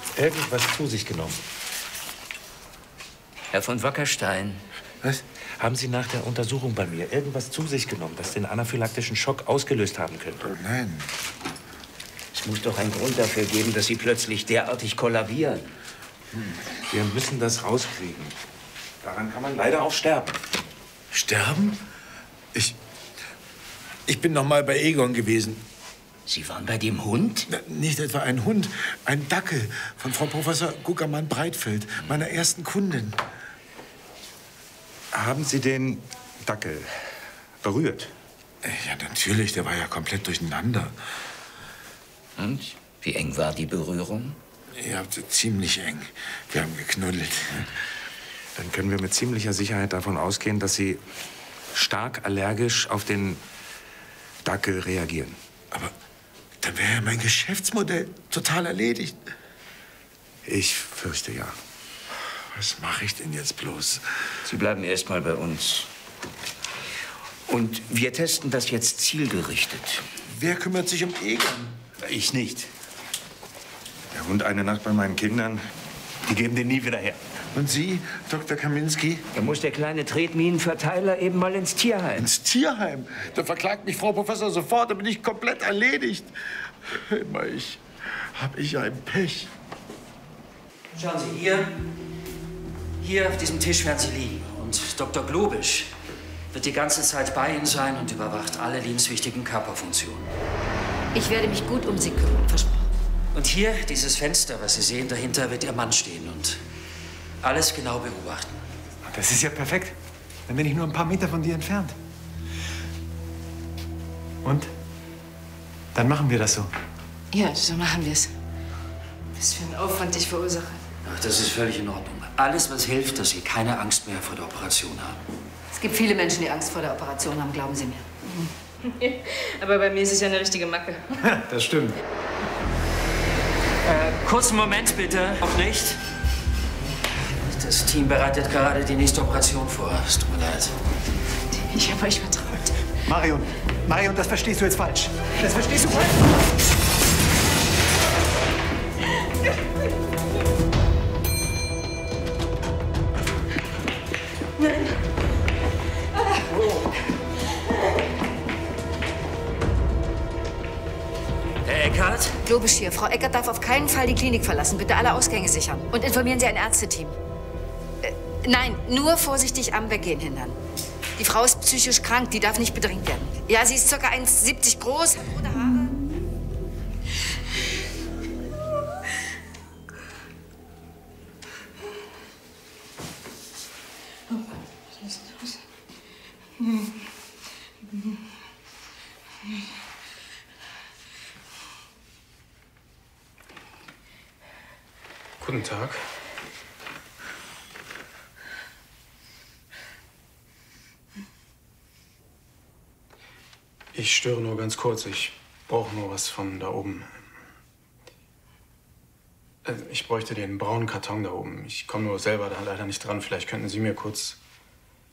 irgendwas zu sich genommen. Herr von Wackerstein. Was? Haben Sie nach der Untersuchung bei mir irgendwas zu sich genommen, das den anaphylaktischen Schock ausgelöst haben könnte? Oh, nein. Es muss doch einen Grund dafür geben, dass Sie plötzlich derartig kollabieren. Wir müssen das rauskriegen. Daran kann man leider auch sterben. Sterben? Ich bin noch mal bei Egon gewesen. Sie waren bei dem Hund? Na, nicht etwa ein Hund, ein Dackel von Frau Professor Guckermann-Breitfeld, meiner ersten Kundin. Haben Sie den Dackel berührt? Ja, natürlich. Der war ja komplett durcheinander. Und? Wie eng war die Berührung? Ja, ziemlich eng. Wir haben geknuddelt. Dann können wir mit ziemlicher Sicherheit davon ausgehen, dass Sie stark allergisch auf den Dackel reagieren. Aber dann wäre ja mein Geschäftsmodell total erledigt. Ich fürchte ja. Was mache ich denn jetzt bloß? Sie bleiben erst mal bei uns. Und wir testen das jetzt zielgerichtet. Wer kümmert sich um Egon? Ich nicht. Der Hund eine Nacht bei meinen Kindern, die geben den nie wieder her. Und Sie, Dr. Kaminski? Da muss der kleine Tretminenverteiler eben mal ins Tierheim. Ins Tierheim? Da verklagt mich Frau Professor sofort, da bin ich komplett erledigt. Immer hab ich ein Pech. Schauen Sie, hier auf diesem Tisch werden Sie liegen. Und Dr. Globisch wird die ganze Zeit bei Ihnen sein und überwacht alle lebenswichtigen Körperfunktionen. Ich werde mich gut um Sie kümmern, versprochen. Und hier, dieses Fenster, was Sie sehen, dahinter wird Ihr Mann stehen und alles genau beobachten. Das ist ja perfekt. Dann bin ich nur ein paar Meter von dir entfernt. Und? Dann machen wir das so. Ja, so machen wir es. Was für einen Aufwand ich verursache. Ach, das ist völlig in Ordnung. Alles, was hilft, dass Sie keine Angst mehr vor der Operation haben. Es gibt viele Menschen, die Angst vor der Operation haben, glauben Sie mir. Aber bei mir ist es ja eine richtige Macke. Das stimmt. Kurzen Moment bitte, noch nicht. Das Team bereitet gerade die nächste Operation vor. Es tut mir leid. Ich habe euch vertraut. Marion, das verstehst du jetzt falsch. Das verstehst du falsch. Nein. Herr Eckhardt? Globisch hier. Frau Eckert darf auf keinen Fall die Klinik verlassen. Bitte alle Ausgänge sichern. Und informieren Sie ein Ärzteteam. Nein, nur vorsichtig am Weggehen hindern. Die Frau ist psychisch krank, die darf nicht bedrängt werden. Ja, sie ist ca. 1,70 groß, hat rote Haare. Guten Tag. Ich störe nur ganz kurz. Ich brauche nur was von da oben. Ich bräuchte den braunen Karton da oben. Ich komme nur selber da leider nicht dran. Vielleicht könnten Sie mir kurz